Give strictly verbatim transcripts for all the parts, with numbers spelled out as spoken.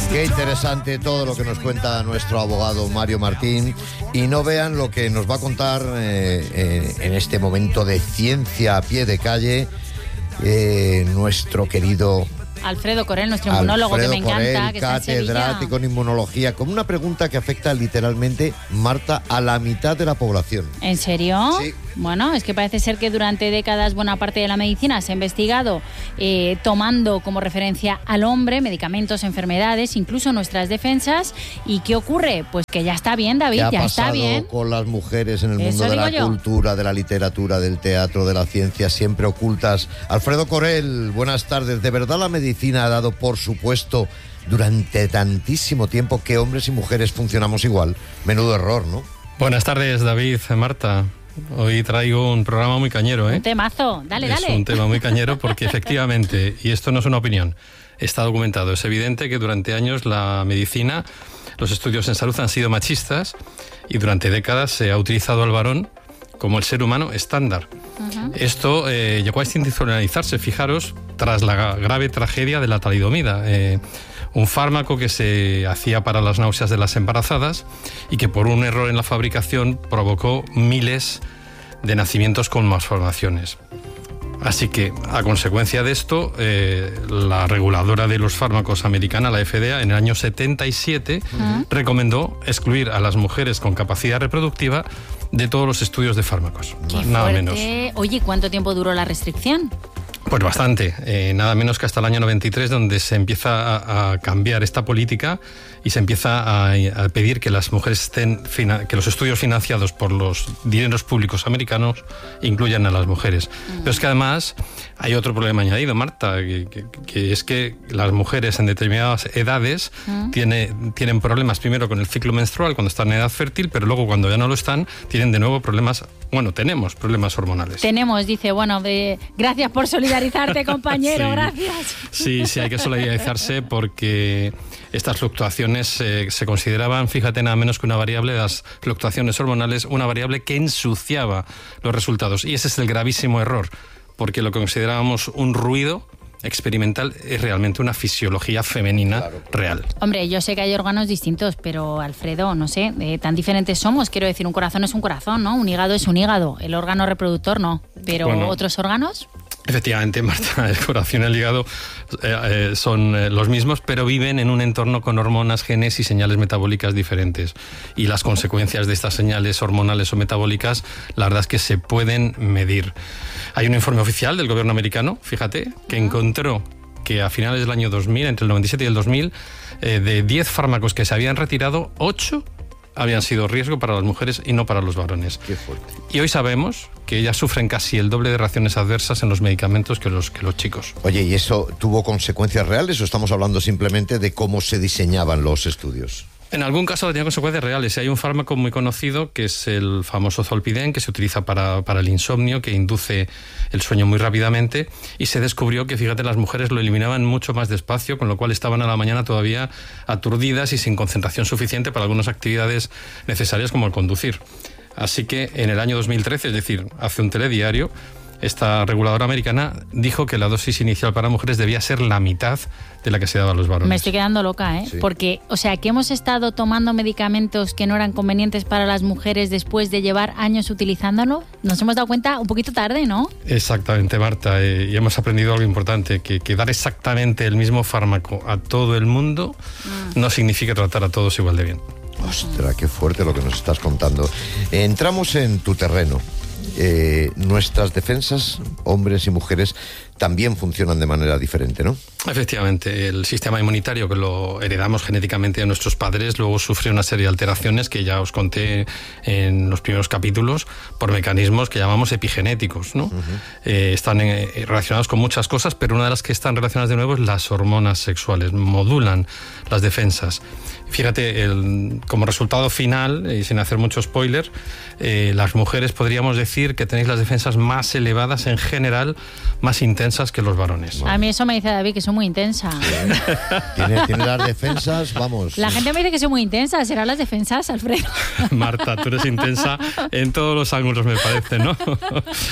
Qué interesante todo lo que nos cuenta nuestro abogado Mario Martín. Y no vean lo que nos va a contar eh, eh, en este momento de ciencia a pie de calle eh, nuestro querido Alfredo Corel, nuestro inmunólogo, Alfredo que me encanta, Corel, que está en Sevilla. catedrático en inmunología, con una pregunta que afecta literalmente, Marta, a la mitad de la población. ¿En serio? Sí. Bueno, es que parece ser que durante décadas buena parte de la medicina se ha investigado eh, tomando como referencia al hombre, medicamentos, enfermedades, incluso nuestras defensas. ¿Y qué ocurre? Pues que ya está bien, David, ¿Qué ya ha está bien. pasado con las mujeres en el Eso mundo de digo la yo. cultura, de la literatura, del teatro, de la ciencia, siempre ocultas? Alfredo Corel, buenas tardes. ¿De verdad la medicina ha dado por supuesto durante tantísimo tiempo que hombres y mujeres funcionamos igual? Menudo error, ¿no? Buenas tardes, David, Marta. Hoy traigo un programa muy cañero, ¿eh? Un temazo, dale, es dale. Es un tema muy cañero porque efectivamente, y esto no es una opinión, está documentado, es evidente que durante años la medicina, los estudios en salud han sido machistas y durante décadas se ha utilizado al varón como el ser humano estándar. Uh-huh. Esto eh, llegó a institucionalizarse, fijaros, tras la grave tragedia de la talidomida, eh, un fármaco que se hacía para las náuseas de las embarazadas y que por un error en la fabricación provocó miles de nacimientos con malformaciones. Así que, a consecuencia de esto, eh, la reguladora de los fármacos americana, la F D A, en el año setenta y siete, uh-huh. recomendó excluir a las mujeres con capacidad reproductiva de todos los estudios de fármacos. Qué nada fuerte. menos. Oye, ¿cuánto tiempo duró la restricción? Pues bastante, eh, nada menos que hasta el año noventa y tres, donde se empieza a, a cambiar esta política y se empieza a, a pedir que las mujeres estén, que los estudios financiados por los dineros públicos americanos incluyan a las mujeres. Mm. Pero es que además hay otro problema añadido, Marta, que, que, que es que las mujeres en determinadas edades mm. tiene, tienen problemas primero con el ciclo menstrual cuando están en edad fértil, pero luego cuando ya no lo están, tienen de nuevo problemas, bueno, tenemos problemas hormonales. Tenemos, dice, bueno, de, gracias por solidarizarte, compañero, sí, gracias. Sí, sí, hay que solidarizarse porque estas fluctuaciones eh, se consideraban, fíjate, nada menos que una variable de las fluctuaciones hormonales, una variable que ensuciaba los resultados. Y ese es el gravísimo error, porque lo que considerábamos un ruido experimental es realmente una fisiología femenina claro. real. Hombre, yo sé que hay órganos distintos, pero Alfredo, no sé, eh, tan diferentes somos. Quiero decir, un corazón es un corazón, ¿no? Un hígado es un hígado, el órgano reproductor no. Pero bueno, ¿otros órganos? Efectivamente, Marta, el corazón y el hígado eh, eh, son eh, los mismos, pero viven en un entorno con hormonas, genes y señales metabólicas diferentes. Y las consecuencias de estas señales hormonales o metabólicas, la verdad es que se pueden medir. Hay un informe oficial del gobierno americano, fíjate, que uh-huh. encontró que a finales del año dos mil, entre el noventa y siete y el dos mil, eh, de diez fármacos que se habían retirado, ocho habían sido riesgo para las mujeres y no para los varones. Qué fuerte. Y hoy sabemos que ellas sufren casi el doble de reacciones adversas en los medicamentos que los, que los chicos. Oye, ¿y eso tuvo consecuencias reales o estamos hablando simplemente de cómo se diseñaban los estudios? En algún caso tenía consecuencias reales. Hay un fármaco muy conocido que es el famoso Zolpidem, que se utiliza para, para el insomnio, que induce el sueño muy rápidamente, y se descubrió que, fíjate, las mujeres lo eliminaban mucho más despacio, con lo cual estaban a la mañana todavía aturdidas y sin concentración suficiente para algunas actividades necesarias como el conducir. Así que en el año dos mil trece, es decir, hace un telediario, esta reguladora americana dijo que la dosis inicial para mujeres debía ser la mitad de la que se daba a los varones. Me estoy quedando loca, ¿eh? Sí. Porque, o sea, que hemos estado tomando medicamentos que no eran convenientes para las mujeres después de llevar años utilizándolo. Nos hemos dado cuenta un poquito tarde, ¿no? Exactamente, Marta. Eh, y hemos aprendido algo importante, que, que dar exactamente el mismo fármaco a todo el mundo ah. no significa tratar a todos igual de bien. Ostras, qué fuerte lo que nos estás contando. Entramos en tu terreno. Eh, nuestras defensas, hombres y mujeres, también funcionan de manera diferente, ¿no? Efectivamente, el sistema inmunitario, que lo heredamos genéticamente de nuestros padres, luego sufre una serie de alteraciones que ya os conté en los primeros capítulos por mecanismos que llamamos epigenéticos, ¿no? Uh-huh. Eh, están eh, relacionados con muchas cosas, pero una de las que están relacionadas de nuevo es las hormonas sexuales, modulan las defensas. Fíjate, el, como resultado final, y sin hacer mucho spoiler, eh, las mujeres podríamos decir que tenéis las defensas más elevadas en general, más intensas que los varones. Bueno. A mí eso me dice David, que soy muy intensa. Sí. ¿Tiene, tiene las defensas, vamos. La gente me dice que soy muy intensa, ¿serán las defensas, Alfredo? Marta, tú eres intensa en todos los ángulos, me parece, ¿no?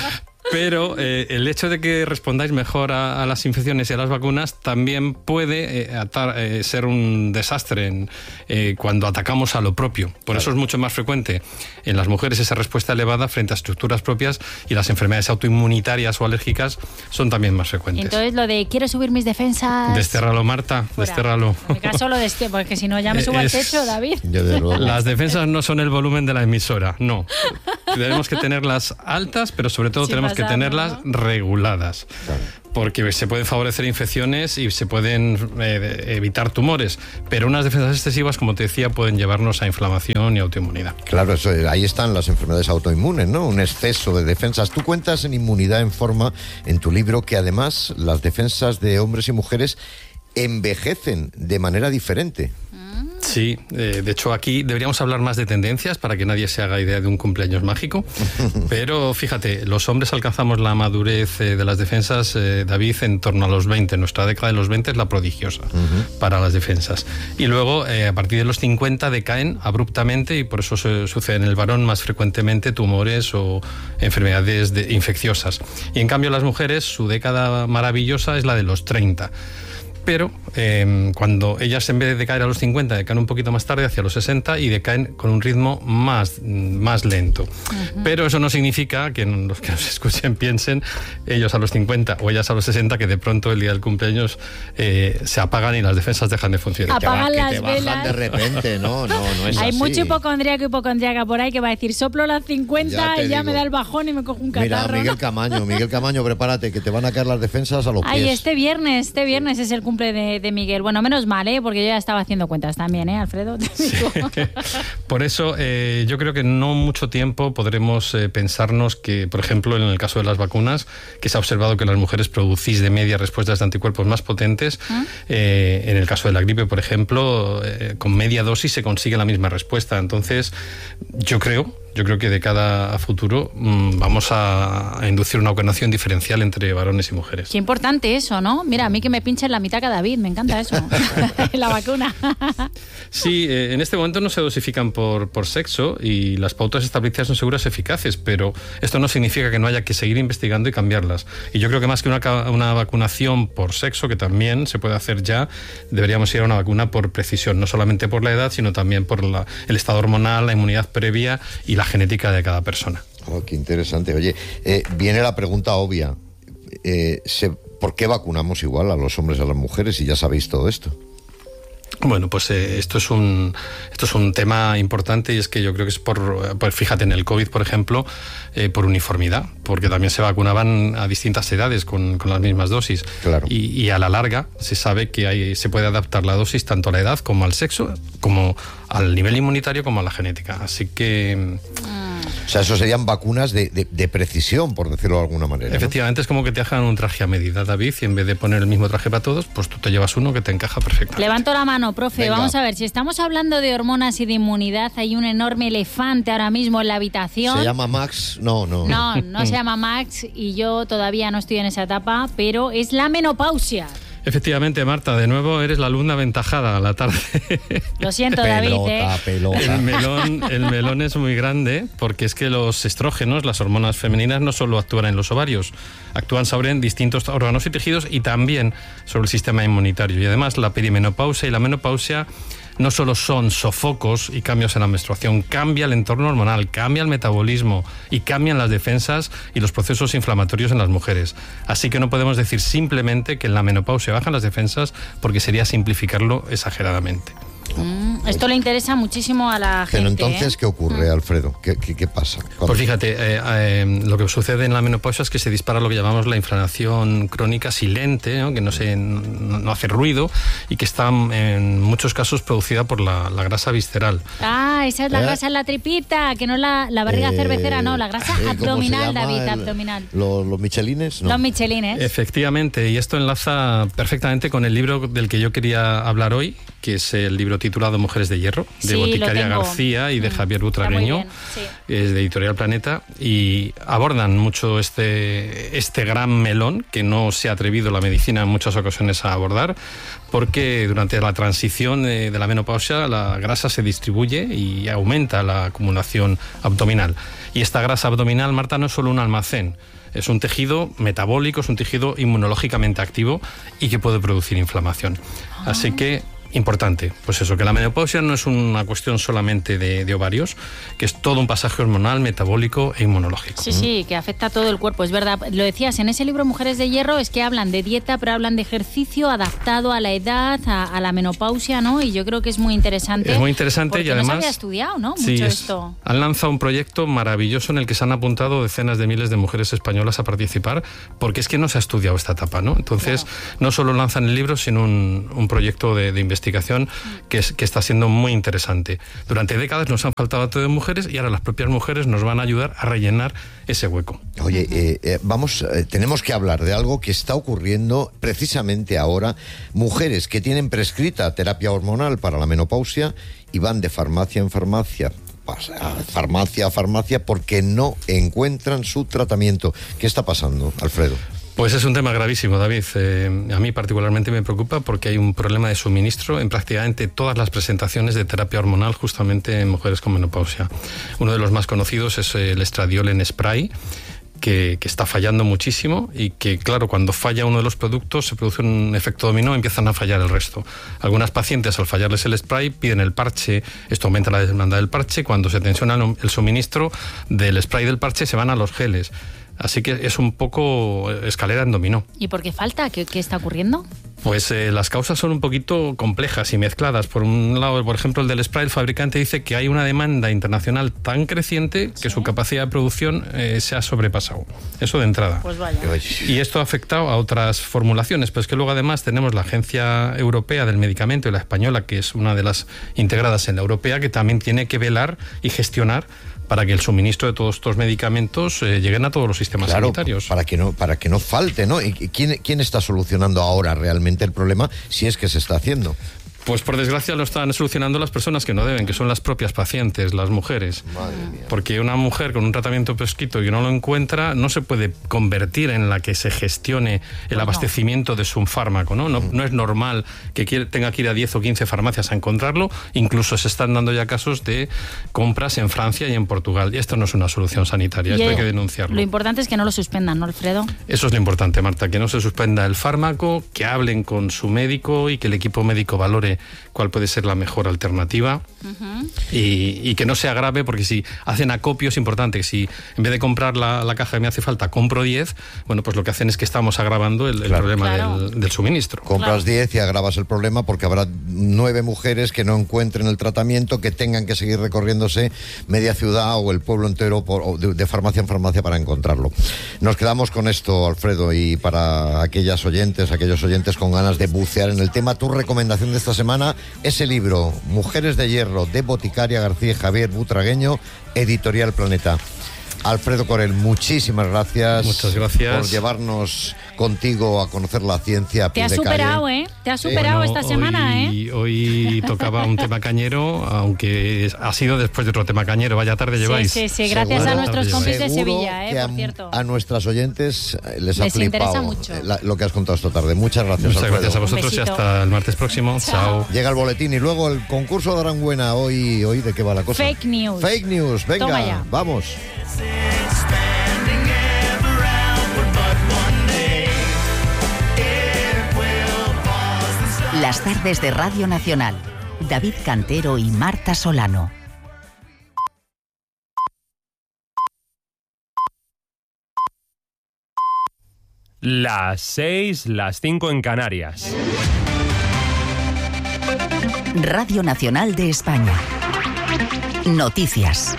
Pero eh, el hecho de que respondáis mejor a, a las infecciones y a las vacunas también puede eh, atar, eh, ser un desastre en, eh, cuando atacamos a lo propio. Por claro. eso es mucho más frecuente en las mujeres esa respuesta elevada frente a estructuras propias, y las enfermedades autoinmunitarias o alérgicas son también más frecuentes. Entonces lo de quiero subir mis defensas... Destérralo, Marta, Fuera. destérralo. En mi caso lo destierro, porque si no ya me subo es... al techo, David. Las defensas no son el volumen de la emisora, no. Tenemos que tenerlas altas, pero sobre todo sí, tenemos pasando, que tenerlas ¿no? reguladas. Claro. Porque se pueden favorecer infecciones y se pueden eh, evitar tumores, pero unas defensas excesivas, como te decía, pueden llevarnos a inflamación y autoinmunidad. Claro, eso, ahí están las enfermedades autoinmunes, ¿no? Un exceso de defensas. Tú cuentas en Inmunidad en Forma, en tu libro, que además las defensas de hombres y mujeres envejecen de manera diferente. Sí, eh, de hecho aquí deberíamos hablar más de tendencias para que nadie se haga idea de un cumpleaños mágico, pero fíjate, los hombres alcanzamos la madurez eh, de las defensas, eh, David, en torno a los veinte, nuestra década de los veinte es la prodigiosa uh-huh. para las defensas, y luego eh, a partir de los cincuenta decaen abruptamente, y por eso se, sucede en el varón más frecuentemente tumores o enfermedades de, infecciosas, y en cambio las mujeres, su década maravillosa es la de los treinta. Pero eh, cuando ellas, en vez de caer a los cincuenta, decaen un poquito más tarde, hacia los sesenta, y decaen con un ritmo más, más lento. Uh-huh. Pero eso no significa que los que nos escuchen piensen, ellos a los cincuenta o ellas a los sesenta, que de pronto el día del cumpleaños eh, se apagan y las defensas dejan de funcionar. Apagan que las te, que te velas. bajan de repente, no, no, no es Hay así. mucho hipocondríaco y hipocondríaca por ahí que va a decir, soplo las cincuenta ya y ya digo. Me da el bajón y me cojo un catarro. Mira, Miguel Camaño, Miguel Camaño, prepárate, que te van a caer las defensas a los pies. Ay, este viernes, este viernes es el cumpleaños De, de Miguel. Bueno, menos mal, ¿eh? Porque yo ya estaba haciendo cuentas también, ¿eh, Alfredo? Sí. Por eso eh, yo creo que no mucho tiempo podremos eh, pensarnos que, por ejemplo, en el caso de las vacunas, que se ha observado que las mujeres producís de media respuestas de anticuerpos más potentes. ¿Ah? Eh, en el caso de la gripe, por ejemplo, eh, con media dosis se consigue la misma respuesta. Entonces, yo creo... Yo creo que de cara a futuro mmm, vamos a, a inducir una vacunación diferencial entre varones y mujeres. Qué importante eso, ¿no? Mira, a mí que me pinchen la mitad que a David, me encanta eso, la vacuna. Sí, eh, en este momento no se dosifican por, por sexo y las pautas establecidas son seguras y eficaces, pero esto no significa que no haya que seguir investigando y cambiarlas. Y yo creo que más que una, una vacunación por sexo, que también se puede hacer ya, deberíamos ir a una vacuna por precisión, no solamente por la edad, sino también por la, el estado hormonal, la inmunidad previa y la genética de cada persona. Oh, qué interesante. Oye, eh, viene la pregunta obvia. Eh, se, ¿Por qué vacunamos igual a los hombres y a las mujeres si ya sabéis todo esto? Bueno, pues eh, esto es un esto es un tema importante, y es que yo creo que es por, pues fíjate, en el COVID, por ejemplo, eh, por uniformidad, porque también se vacunaban a distintas edades con, con las mismas dosis. Claro. Y, y a la larga se sabe que hay, se puede adaptar la dosis tanto a la edad como al sexo, como al nivel inmunitario, como a la genética. Así que... O sea, eso serían vacunas de, de, de precisión, por decirlo de alguna manera, ¿no? Efectivamente, es como que te hagan un traje a medida, David, y en vez de poner el mismo traje para todos, pues tú te llevas uno que te encaja perfectamente. Levanto la mano, profe. Venga. Vamos a ver, si estamos hablando de hormonas y de inmunidad, hay un enorme elefante ahora mismo en la habitación. ¿Se llama Max? No, no. No, no se llama Max, y yo todavía no estoy en esa etapa, pero es la menopausia. Efectivamente, Marta, de nuevo eres la alumna aventajada a la tarde. Lo siento, David. Pelota, ¿eh? pelota. El melón, el melón es muy grande, porque es que los estrógenos, las hormonas femeninas, no solo actúan en los ovarios, actúan sobre distintos órganos y tejidos y también sobre el sistema inmunitario. Y además la perimenopausia y la menopausia no solo son sofocos y cambios en la menstruación, cambia el entorno hormonal, cambia el metabolismo y cambian las defensas y los procesos inflamatorios en las mujeres. Así que no podemos decir simplemente que en la menopausia bajan las defensas, porque sería simplificarlo exageradamente. Mm, esto le interesa muchísimo a la gente. Pero entonces, ¿eh? ¿qué ocurre, mm. Alfredo? ¿Qué, qué, qué pasa? ¿Cuándo? Pues fíjate, eh, eh, lo que sucede en la menopausia es que se dispara lo que llamamos la inflamación crónica silente, ¿no? Que no, se, no, no hace ruido y que está en muchos casos producida por la, la grasa visceral. Ah, esa es la ¿Eh? grasa en la tripita, que no es la, la barriga Eh, cervecera, no, la grasa eh, ¿cómo se abdominal, llama? David, El- abdominal. ¿Los, los michelines? No. Los michelines. Efectivamente, y esto enlaza perfectamente con el libro del que yo quería hablar hoy, que es el libro titulado Mujeres de Hierro, de Sí, Boticaria lo tengo. García y de Mm, Javier está muy Butragueño, bien, sí. es de Editorial Planeta, y abordan mucho este, este gran melón que no se ha atrevido la medicina en muchas ocasiones a abordar, porque durante la transición de, de la menopausia la grasa se distribuye y aumenta la acumulación abdominal. Y esta grasa abdominal, Marta, no es solo un almacén, es un tejido metabólico, es un tejido inmunológicamente activo y que puede producir inflamación. Ah. Así que, importante, pues eso, que la menopausia no es una cuestión solamente de, de ovarios, que es todo un pasaje hormonal, metabólico e inmunológico. Sí, sí, que afecta a todo el cuerpo, es verdad. Lo decías, en ese libro Mujeres de Hierro es que hablan de dieta, pero hablan de ejercicio adaptado a la edad, a, a la menopausia, ¿no? Y yo creo que es muy interesante. Es muy interesante porque y además... no se había estudiado, ¿no? Sí, Mucho es- esto. han lanzado un proyecto maravilloso en el que se han apuntado decenas de miles de mujeres españolas a participar, porque es que no se ha estudiado esta etapa, ¿no? Entonces, Claro. no solo lanzan el libro, sino un, un proyecto de, de investigación que, es, que está siendo muy interesante. Durante décadas nos han faltado a todas mujeres y ahora las propias mujeres nos van a ayudar a rellenar ese hueco. Oye, eh, eh, vamos, eh, tenemos que hablar de algo que está ocurriendo precisamente ahora. Mujeres que tienen prescrita terapia hormonal para la menopausia y van de farmacia en farmacia, pas- a farmacia a farmacia, porque no encuentran su tratamiento. ¿Qué está pasando, Alfredo? Pues es un tema gravísimo, David. Eh, a mí particularmente me preocupa porque hay un problema de suministro en prácticamente todas las presentaciones de terapia hormonal justamente en mujeres con menopausia. Uno de los más conocidos es el estradiol en spray, que, que está fallando muchísimo y que, claro, cuando falla uno de los productos se produce un efecto dominó y empiezan a fallar el resto. Algunas pacientes, al fallarles el spray, piden el parche. Esto aumenta la demanda del parche. Cuando se tensiona el suministro del spray del parche, se van a los geles. Así que es un poco escalera en dominó. ¿Y por qué falta? ¿Qué, qué está ocurriendo? Pues eh, las causas son un poquito complejas y mezcladas. Por un lado, por ejemplo, el del spray, el fabricante dice que hay una demanda internacional tan creciente que Sí. su capacidad de producción eh, se ha sobrepasado. Eso de entrada. Pues vaya. Y esto ha afectado a otras formulaciones, pues que luego además tenemos la Agencia Europea del Medicamento y la española, que es una de las integradas en la europea, que también tiene que velar y gestionar para que el suministro de todos estos medicamentos eh, lleguen a todos los sistemas Claro, sanitarios. para que no, para que no falte, ¿no? ¿Y quién, quién está solucionando ahora realmente el problema, si es que se está haciendo? Pues por desgracia lo están solucionando las personas que no deben, que son las propias pacientes, las mujeres. Madre mía. Porque una mujer con un tratamiento prescrito y no lo encuentra, no se puede convertir en la que se gestione el Pues abastecimiento de su fármaco, ¿no? No, no es normal que quiere- tenga que ir a diez o quince farmacias a encontrarlo. Incluso se están dando ya casos de compras en Francia y en Portugal. Y esto no es una solución sanitaria, esto Y, hay eh, que denunciarlo. Lo importante es que no lo suspendan, ¿no, Alfredo? Eso es lo importante, Marta, que no se suspenda el fármaco, que hablen con su médico y que el equipo médico valore cuál puede ser la mejor alternativa. Uh-huh. Y, y que no se agrave, porque si hacen acopio es importante, que si en vez de comprar la, la caja que me hace falta, compro diez, bueno, pues lo que hacen es que estamos agravando el, el Claro. problema Claro. del, del suministro. Compras Claro. diez y agravas el problema porque habrá nueve mujeres que no encuentren el tratamiento, que tengan que seguir recorriéndose media ciudad o el pueblo entero por, o de, de farmacia en farmacia para encontrarlo. Nos quedamos con esto, Alfredo, y para aquellas oyentes, aquellos oyentes con ganas de bucear en el tema, tu recomendación de esta semana, ese libro, Mujeres de Hierro, de Boticaria García y Javier Butragueño, Editorial Planeta. Alfredo Corel, muchísimas gracias. Muchas gracias. Por llevarnos contigo a conocer la ciencia a Te pie has de calle. superado, ¿eh? Te has superado Bueno, esta semana, hoy, ¿eh? Hoy tocaba un tema cañero, aunque ha sido después de otro tema cañero. Vaya tarde Sí, lleváis. sí, sí, gracias Seguro- a nuestros Seguro compis de Seguro Sevilla, ¿eh? que a, Por cierto. a nuestras oyentes eh, les ha Les flipado interesa mucho. eh, la- lo que has contado esta tarde. Muchas gracias, Muchas Alfredo. gracias a vosotros y besito. hasta el martes próximo. Chao. Chao. Llega el boletín y luego el concurso de Aranguena. Hoy, hoy ¿de qué va la cosa? Fake news. Fake news, venga, Toma ya. vamos. Las tardes de Radio Nacional. David Cantero y Marta Solano. Las seis, las cinco en Canarias. Radio Nacional de España. Noticias.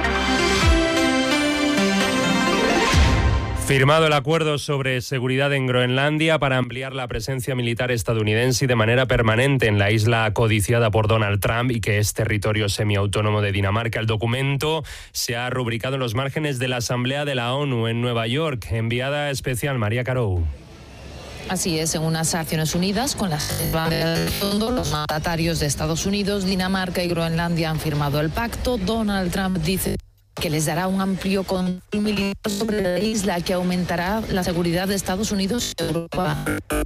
Firmado el acuerdo sobre seguridad en Groenlandia para ampliar la presencia militar estadounidense de manera permanente en la isla codiciada por Donald Trump y que es territorio semiautónomo de Dinamarca. El documento se ha rubricado en los márgenes de la Asamblea de la ONU en Nueva York. Enviada especial María Carou. Así es, según las Naciones Unidas, con las banderas de fondo, los mandatarios de Estados Unidos, Dinamarca y Groenlandia han firmado el pacto. Donald Trump dice que les dará un amplio control militar sobre la isla, que aumentará la seguridad de Estados Unidos y Europa.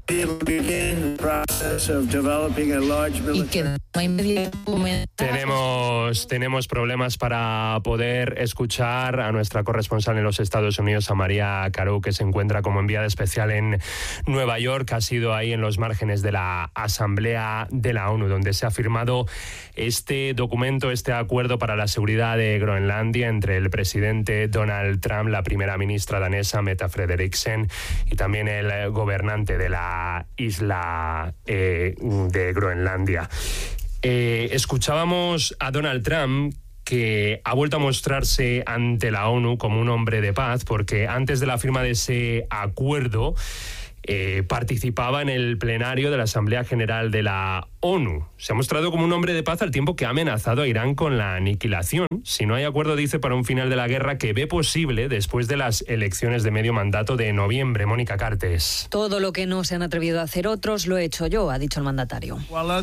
Y que no hay medio tenemos, tenemos problemas para poder escuchar a nuestra corresponsal en los Estados Unidos, a María Carú, que se encuentra como enviada especial en Nueva York. Ha sido ahí en los márgenes de la Asamblea de la ONU, donde se ha firmado este documento, este acuerdo para la seguridad de Groenlandia entre el presidente Donald Trump, la primera ministra danesa Mette Frederiksen y también el gobernante de la isla eh, de Groenlandia. Eh, escuchábamos a Donald Trump, que ha vuelto a mostrarse ante la ONU como un hombre de paz, porque antes de la firma de ese acuerdo Eh, participaba en el plenario de la Asamblea General de la ONU. Se ha mostrado como un hombre de paz al tiempo que ha amenazado a Irán con la aniquilación. Si no hay acuerdo, dice, para un final de la guerra que ve posible después de las elecciones de medio mandato de noviembre. Mónica Cartes. Todo lo que no se han atrevido a hacer otros lo he hecho yo, ha dicho el mandatario.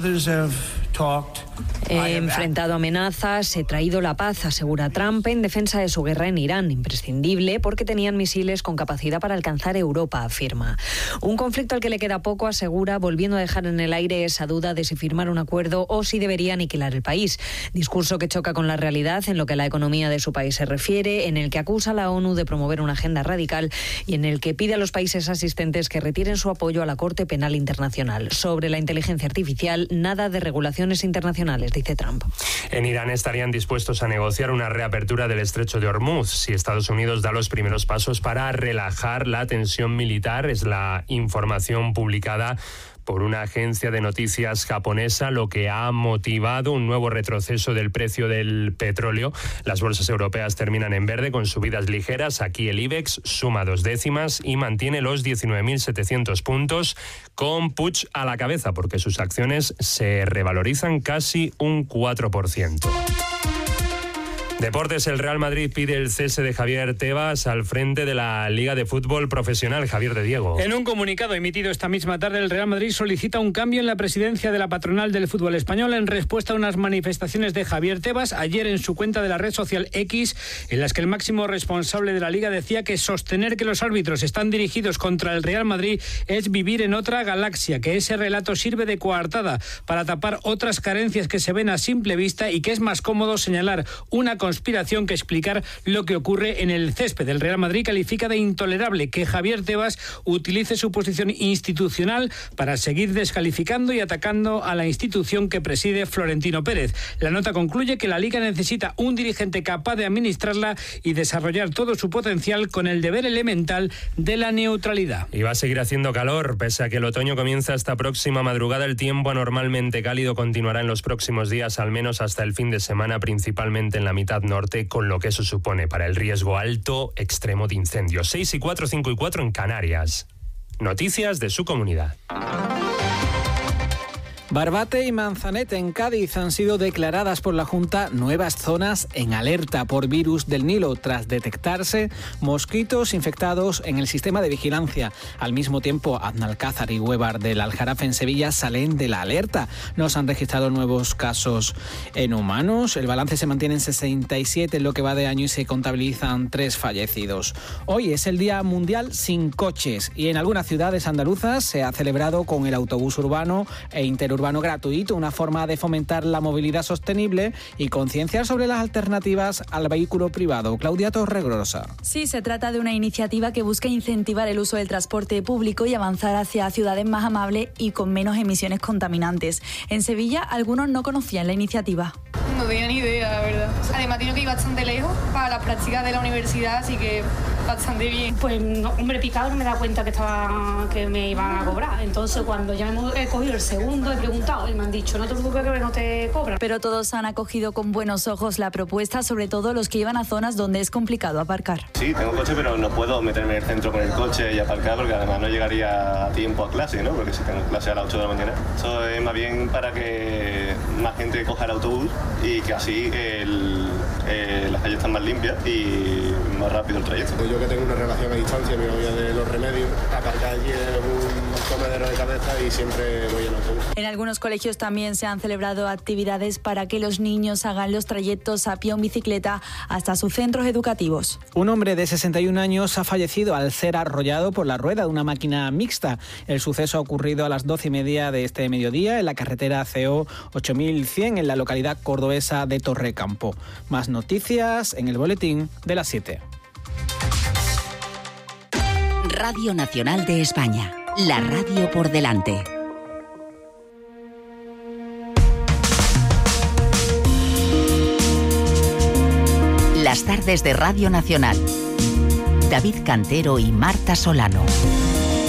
He enfrentado amenazas, he traído la paz, asegura Trump, en defensa de su guerra en Irán, imprescindible porque tenían misiles con capacidad para alcanzar Europa, afirma. Un conflicto al que le queda poco, asegura, volviendo a dejar en el aire esa duda de si firmar un acuerdo o si debería aniquilar el país. Discurso que choca con la realidad en lo que a la economía de su país se refiere, en el que acusa a la ONU de promover una agenda radical y en el que pide a los países asistentes que retiren su apoyo a la Corte Penal Internacional. Sobre la inteligencia artificial, nada de regulaciones internacionales, dice Trump. En Irán estarían dispuestos a negociar una reapertura del estrecho de Hormuz si Estados Unidos da los primeros pasos para relajar la tensión militar. Es la información publicada por una agencia de noticias japonesa, lo que ha motivado un nuevo retroceso del precio del petróleo. Las bolsas europeas terminan en verde con subidas ligeras. Aquí el IBEX suma dos décimas y mantiene los diecinueve mil setecientos puntos, con Puig a la cabeza, porque sus acciones se revalorizan casi un cuatro por ciento. Deportes, el Real Madrid pide el cese de Javier Tebas al frente de la Liga de Fútbol Profesional. Javier de Diego. En un comunicado emitido esta misma tarde, el Real Madrid solicita un cambio en la presidencia de la patronal del fútbol español en respuesta a unas manifestaciones de Javier Tebas ayer en su cuenta de la red social X, en las que el máximo responsable de la Liga decía que sostener que los árbitros están dirigidos contra el Real Madrid es vivir en otra galaxia, que ese relato sirve de coartada para tapar otras carencias que se ven a simple vista y que es más cómodo señalar una conspiración que explicar lo que ocurre en el césped. El Real Madrid califica de intolerable que Javier Tebas utilice su posición institucional para seguir descalificando y atacando a la institución que preside Florentino Pérez. La nota concluye que la Liga necesita un dirigente capaz de administrarla y desarrollar todo su potencial con el deber elemental de la neutralidad. Y va a seguir haciendo calor, pese a que el otoño comienza esta próxima madrugada. El tiempo anormalmente cálido continuará en los próximos días, al menos hasta el fin de semana, principalmente en la mitad norte, con lo que eso supone para el riesgo alto extremo de incendios. seis y cuatro, cinco y cuatro en Canarias. Noticias de su comunidad. Barbate y Manzanete en Cádiz han sido declaradas por la Junta nuevas zonas en alerta por virus del Nilo tras detectarse mosquitos infectados en el sistema de vigilancia. Al mismo tiempo, Aznalcázar y Huévar del Aljarafe en Sevilla salen de la alerta. No se han registrado nuevos casos en humanos. El balance se mantiene en sesenta y siete en lo que va de año y se contabilizan tres fallecidos. Hoy es el Día Mundial sin Coches y en algunas ciudades andaluzas se ha celebrado con el autobús urbano e interurbano urbano gratuito, una forma de fomentar la movilidad sostenible y concienciar sobre las alternativas al vehículo privado. Claudia Torregrosa. Sí, se trata de una iniciativa que busca incentivar el uso del transporte público y avanzar hacia ciudades más amables y con menos emisiones contaminantes. En Sevilla, algunos no conocían la iniciativa. No tenía ni idea, la verdad. Además, tengo que ir bastante lejos para las prácticas de la universidad, así que bastante bien. Pues, no, hombre, picado no me da cuenta que estaba, que me iban a cobrar. Entonces, cuando ya me he cogido el segundo, he preguntado y me han dicho, no te preocupes que no te cobran. Pero todos han acogido con buenos ojos la propuesta, sobre todo los que iban a zonas donde es complicado aparcar. Sí, tengo coche, pero no puedo meterme en el centro con el coche y aparcar porque además no llegaría a tiempo a clase, ¿no? Porque si tengo clase a las ocho de la mañana. Eso es más bien para que más gente coja el autobús y que así el, eh, las calles están más limpias y más rápido el trayecto. Yo que tengo una relación a distancia, me voy de Los Remedios, aparcar allí es un comedero de cabeza y siempre voy en autobús. En algunos colegios también se han celebrado actividades para que los niños hagan los trayectos a pie o en bicicleta hasta sus centros educativos. Un hombre de sesenta y un años ha fallecido al ser arrollado por la rueda de una máquina mixta. El suceso ha ocurrido a las doce y media de este mediodía en la carretera C O ocho mil cien en la localidad cordobesa de Torrecampo. Más noticias en el boletín de las siete. Radio Nacional de España, la radio por delante. Las tardes de Radio Nacional. David Cantero y Marta Solano.